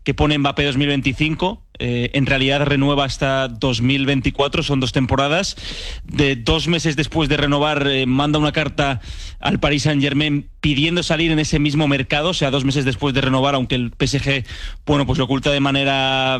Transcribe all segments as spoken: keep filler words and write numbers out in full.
que pone Mbappé dos mil veinticinco. Eh, en realidad renueva hasta dos mil veinticuatro, son dos temporadas. De dos meses después de renovar, eh, manda una carta al Paris Saint-Germain pidiendo salir en ese mismo mercado, o sea, dos meses después de renovar, aunque el P S G, bueno, pues lo oculta de manera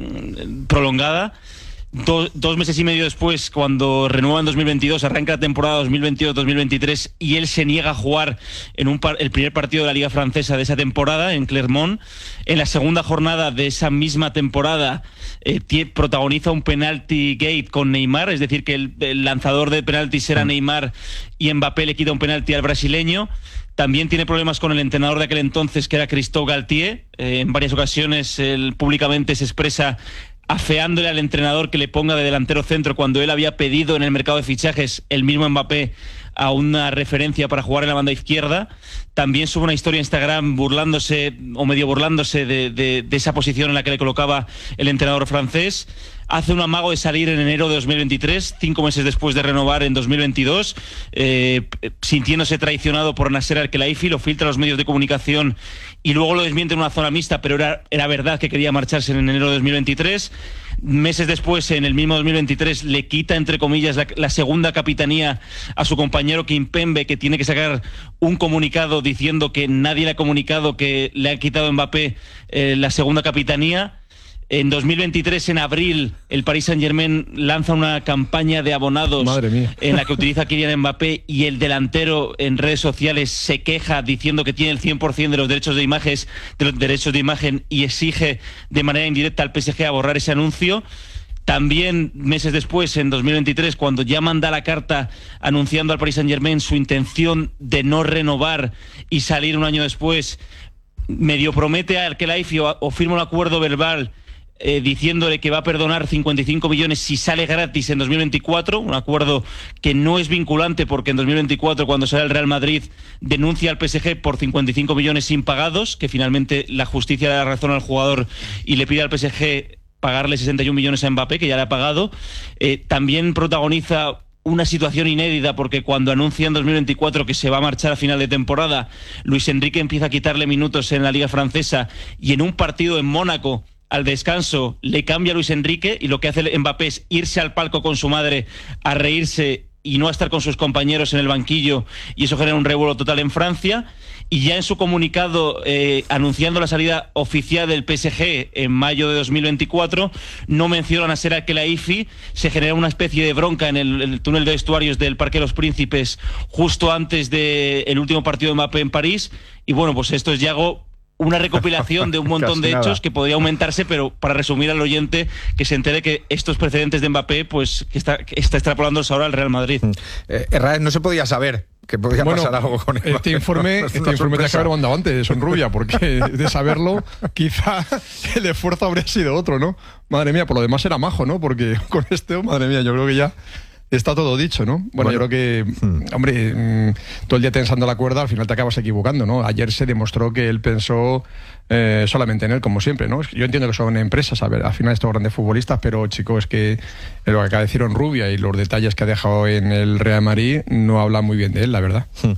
mm, prolongada. Do, dos meses y medio después, cuando renueva en dos mil veintidós, arranca la temporada dos mil veintidós dos mil veintitrés y él se niega a jugar en un par, el primer partido de la Liga Francesa de esa temporada, en Clermont. En la segunda jornada de esa misma temporada eh, tie, protagoniza un penalty gate con Neymar, es decir, que el, el lanzador de penaltis era Neymar y Mbappé le quita un penalti al brasileño. También tiene problemas con el entrenador de aquel entonces, que era Christophe Galtier. Eh, en varias ocasiones él públicamente se expresa afeándole al entrenador que le ponga de delantero centro cuando él había pedido en el mercado de fichajes, el mismo Mbappé, a una referencia para jugar en la banda izquierda. También sube una historia en Instagram burlándose o medio burlándose de, de, de esa posición en la que le colocaba el entrenador francés. Hace un amago de salir en enero de dos mil veintitrés, cinco meses después de renovar en dos mil veintidós, eh, sintiéndose traicionado por Nasser Al-Khelaifi, lo filtra a los medios de comunicación y luego lo desmiente en una zona mixta, pero era, era verdad que quería marcharse en enero de dos mil veintitrés. Meses después, en el mismo dos mil veintitrés, le quita, entre comillas, la, la segunda capitanía a su compañero Kimpembe, que tiene que sacar un comunicado diciendo que nadie le ha comunicado que le ha quitado a Mbappé eh, la segunda capitanía. En dos mil veintitrés, en abril, el Paris Saint-Germain lanza una campaña de abonados en la que utiliza a Kylian Mbappé y el delantero en redes sociales se queja diciendo que tiene el cien por ciento de los derechos de imagen, de los derechos de imagen y exige de manera indirecta al P S G a borrar ese anuncio. También meses después, en dos mil veintitrés, cuando ya manda la carta anunciando al Paris Saint-Germain su intención de no renovar y salir un año después, medio promete a Al-Khelaifi o, o firma un acuerdo verbal Eh, diciéndole que va a perdonar cincuenta y cinco millones si sale gratis en dos mil veinticuatro, un acuerdo que no es vinculante porque en dos mil veinticuatro, cuando sale el Real Madrid, denuncia al P S G por cincuenta y cinco millones impagados, que finalmente la justicia le da razón al jugador y le pide al P S G pagarle sesenta y un millones a Mbappé, que ya le ha pagado. Eh, también protagoniza una situación inédita porque cuando anuncia en dos mil veinticuatro que se va a marchar a final de temporada, Luis Enrique empieza a quitarle minutos en la Liga Francesa y en un partido en Mónaco, al descanso, le cambia a Luis Enrique y lo que hace Mbappé es irse al palco con su madre a reírse y no a estar con sus compañeros en el banquillo, y eso genera un revuelo total en Francia. Y ya en su comunicado eh, anunciando la salida oficial del P S G en mayo de dos mil veinticuatro, no mencionan a Nasser Al-Khelaifi. Se genera una especie de bronca en el, el túnel de vestuarios del Parque de los Príncipes justo antes del último partido de Mbappé en París. Y bueno, pues esto es, Yago, una recopilación de un montón de hechos nada. que podría aumentarse, pero para resumir al oyente que se entere que estos precedentes de Mbappé, pues que está, que está extrapolándolos ahora al Real Madrid. Eh, Herrera, no se podía saber que podía bueno, pasar algo con él. Este informe, este informe te haber mandado antes, Sonrubia, porque de saberlo, quizá el esfuerzo habría sido otro, ¿no? Madre mía, por lo demás era majo, ¿no? Porque con esto, madre mía, yo creo que ya está todo dicho, ¿no? Bueno, bueno yo creo que, hmm. hombre, mmm, todo el día tensando la cuerda, al final te acabas equivocando, ¿no? Ayer se demostró que él pensó eh, solamente en él, como siempre, ¿no? Yo entiendo que son empresas, a ver, al final estos grandes futbolistas, pero, chico, es que lo que acaba de decir Rubia y los detalles que ha dejado en el Real Madrid no habla muy bien de él, la verdad. Hmm.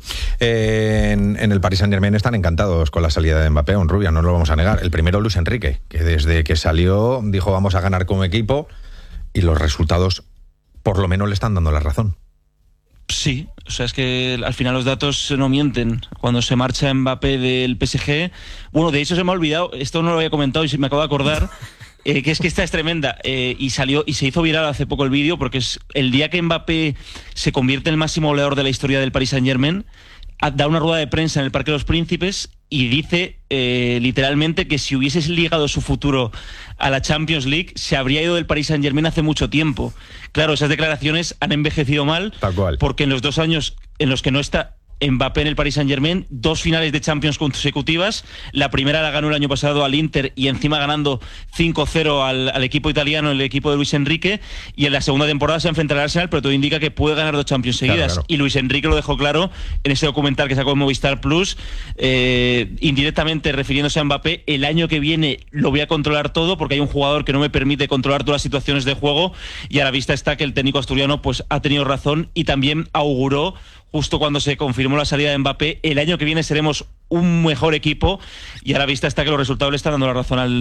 Eh, en, en el Paris Saint-Germain están encantados con la salida de Mbappé, Rubia, no lo vamos a negar. El primero, Luis Enrique, que desde que salió dijo vamos a ganar como equipo, y los resultados por lo menos le están dando la razón. Sí, o sea, es que al final los datos no mienten. Cuando se marcha Mbappé del P S G, bueno, de hecho se me ha olvidado, esto no lo había comentado y se me acabo de acordar, eh, que es que esta es tremenda, eh, y salió y se hizo viral hace poco el vídeo, porque es el día que Mbappé se convierte en el máximo goleador de la historia del Paris Saint-Germain, da una rueda de prensa en el Parque de los Príncipes y dice eh, literalmente que si hubieses ligado su futuro a la Champions League, se habría ido del Paris Saint-Germain hace mucho tiempo. Claro, esas declaraciones han envejecido mal, tal cual, porque en los dos años en los que no está Mbappé en el Paris Saint-Germain, dos finales de Champions consecutivas. La primera la ganó el año pasado al Inter y encima ganando cinco cero al, al equipo italiano, el equipo de Luis Enrique, y en la segunda temporada se enfrentará al Arsenal, pero todo indica que puede ganar dos Champions seguidas. Claro, claro. Y Luis Enrique lo dejó claro en ese documental que sacó en Movistar Plus, eh, indirectamente refiriéndose a Mbappé: el año que viene lo voy a controlar todo porque hay un jugador que no me permite controlar todas las situaciones de juego, y a la vista está que el técnico asturiano pues ha tenido razón, y también auguró, justo cuando se confirmó la salida de Mbappé, el año que viene seremos un mejor equipo, y a la vista está que los resultados le están dando la razón al